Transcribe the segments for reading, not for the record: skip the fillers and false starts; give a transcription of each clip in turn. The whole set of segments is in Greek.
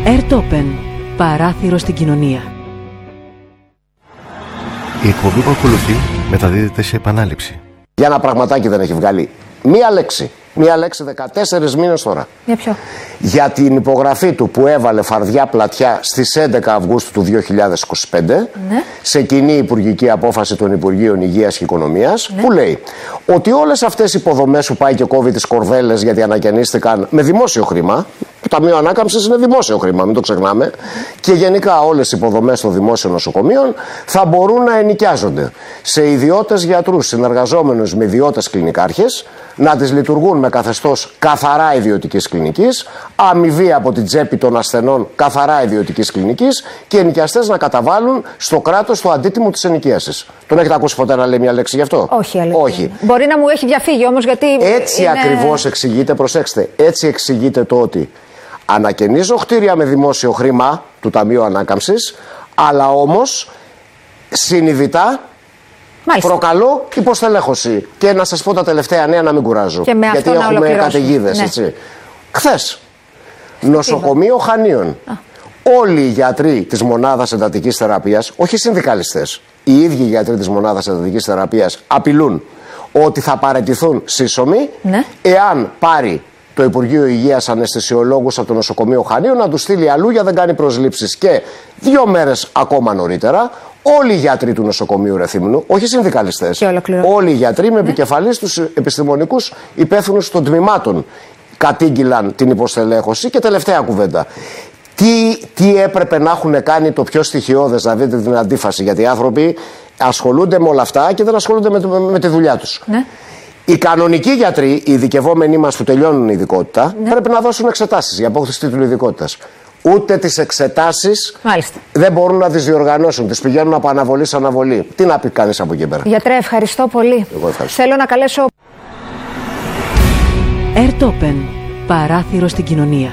Airtopen. Παράθυρο στην κοινωνία. Η εκπομπή που ακολουθεί μεταδίδεται σε επανάληψη. Για ένα πραγματάκι δεν έχει βγάλει μία λέξη. Μία λέξη 14 μήνες τώρα. Για ποιο? Για την υπογραφή του που έβαλε φαρδιά πλατιά στις 11 Αυγούστου του 2025, ναι, σε κοινή υπουργική απόφαση των Υπουργείων Υγείας και Οικονομίας, ναι, που λέει ότι όλες αυτές οι υποδομές που πάει και κόβει τις κορδέλες γιατί ανακαινίστηκαν με δημόσιο χρήμα, το Ταμείο Ανάκαμψης είναι δημόσιο χρήμα, μην το ξεχνάμε, και γενικά όλες οι υποδομές των δημόσιων νοσοκομείων θα μπορούν να ενοικιάζονται σε ιδιώτες γιατρούς συνεργαζόμενους με ιδιώτες κλινικάρχες, να τις λειτουργούν με καθεστώς καθαρά ιδιωτικής κλινικής, αμοιβή από την τσέπη των ασθενών καθαρά ιδιωτικής κλινικής και ενοικιαστές να καταβάλουν στο κράτος το αντίτιμο της ενοικίασης. Τον έχετε ακούσει ποτέ να λέει μια λέξη γι' αυτό? Όχι, αλήθεια. Όχι. Μπορεί να μου έχει διαφύγει όμως, γιατί. Έτσι ακριβώς εξηγείται, προσέξτε, έτσι εξηγείται το ότι ανακαινίζω κτίρια με δημόσιο χρήμα του Ταμείου Ανάκαμψης, αλλά όμως συνειδητά, μάλιστα, προκαλώ υποστελέχωση. Και να σας πω τα τελευταία νέα, να μην κουράζω. Γιατί έχουμε καταιγίδες, ναι, έτσι. Χθες, νοσοκομείο Χανίων. Όλοι οι γιατροί της μονάδας εντατικής θεραπείας, όχι οι συνδικαλιστές, οι ίδιοι οι γιατροί της μονάδας εντατικής θεραπείας απειλούν ότι θα παραιτηθούν σύσσωμοι, ναι, εάν πάρει το Υπουργείο Υγείας αναισθησιολόγους από το νοσοκομείο Χανίων να του στείλει αλλού για δεν κάνει προσλήψεις. Και 2 μέρες ακόμα νωρίτερα, όλοι οι γιατροί του νοσοκομείου Ρεθύμνου, όχι οι συνδικαλιστές, όλοι οι γιατροί με επικεφαλής τους επιστημονικούς υπεύθυνους των τμήματων, κατήγγυλαν την υποστελέχωση. Και τελευταία κουβέντα. Τι έπρεπε να έχουν κάνει το πιο στοιχειώδες, να δείτε την αντίφαση, γιατί οι άνθρωποι ασχολούνται με όλα αυτά και δεν ασχολούνται με τη δουλειά τους. Ναι. Οι κανονικοί γιατροί, οι ειδικευόμενοι μας που τελειώνουν ειδικότητα, ναι, πρέπει να δώσουν εξετάσεις για απόκτηση τίτλου ειδικότητας. Ούτε τις εξετάσεις, μάλιστα, δεν μπορούν να τις διοργανώσουν. Τις πηγαίνουν από αναβολή σε αναβολή. Τι να πει κανείς από εκεί πέρα? Γιατρέ, ευχαριστώ πολύ. Εγώ ευχαριστώ. Θέλω να καλέσω. Airtopen. Παράθυρο στην κοινωνία.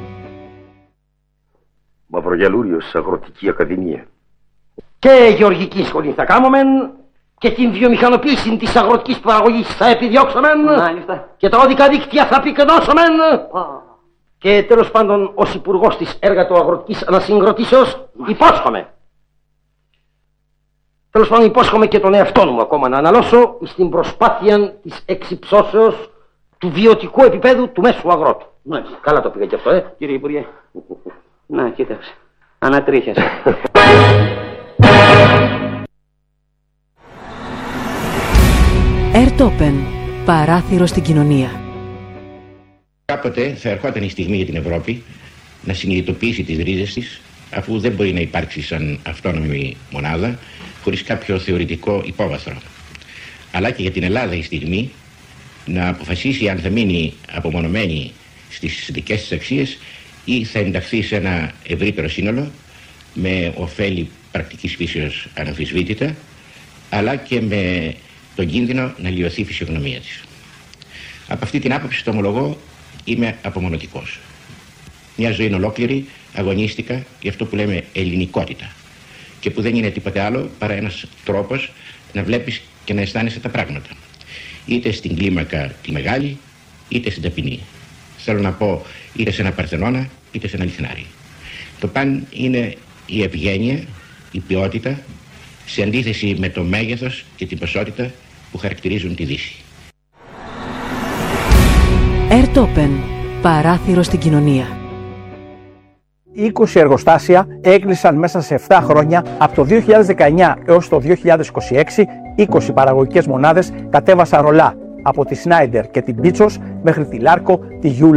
Μαυρογιαλούριος, Αγροτική Ακαδημία. Και γεωργική σχολή θα κάνουμε και την βιομηχανοποίηση της αγροτικής παραγωγής θα επιδιώξουμε και τα οδικά δίκτυα θα πυκνώσουμε. Και τέλος πάντων, ως υπουργός της εργατοαγροτικής ανασυγκροτήσεως, υπόσχομαι. Τέλος πάντων, υπόσχομαι και τον εαυτό μου ακόμα να αναλώσω στην προσπάθεια της εξυψώσεως του βιωτικού επίπεδου του μέσου αγρότου. Καλά το πήγα και αυτό, κύριε Υπουργέ. Να, κοίταξε. Ανατρίχιασε. Airtopen. Παράθυρο στην κοινωνία. Κάποτε θα ερχόταν η στιγμή για την Ευρώπη να συνειδητοποιήσει τις ρίζες της, αφού δεν μπορεί να υπάρξει σαν αυτόνομη μονάδα χωρίς κάποιο θεωρητικό υπόβαθρο. Αλλά και για την Ελλάδα η στιγμή να αποφασίσει αν θα μείνει απομονωμένη στις δικές της αξίες ή θα ενταχθεί σε ένα ευρύτερο σύνολο με ωφέλη πρακτικής φύσεως αναμφισβήτητα, αλλά και με τον κίνδυνο να λιωθεί η φυσιογνωμία της. Από αυτή την άποψη, το ομολογώ, είμαι απομονωτικός. Μια ζωή ολόκληρη αγωνίστηκα για αυτό που λέμε ελληνικότητα και που δεν είναι τίποτε άλλο παρά ένας τρόπος να βλέπεις και να αισθάνεσαι τα πράγματα. Είτε στην κλίμακα τη μεγάλη, είτε στην ταπεινή. Θέλω να πω είτε σε ένα Παρθενώνα, είτε σε ένα Λιθινάρι. Το παν είναι η ευγένεια, η ποιότητα, σε αντίθεση με το μέγεθος και την ποσότητα που χαρακτηρίζουν τη Δύση. Airtopen. Παράθυρο στην κοινωνία. 20 εργοστάσια έκλεισαν μέσα σε 7 χρόνια. Από το 2019 έως το 2026, 20 παραγωγικές μονάδες κατέβασαν ρολά. Από τη Σνάιντερ και την Πίτσος μέχρι τη Λάρκο, τη Γιούλα.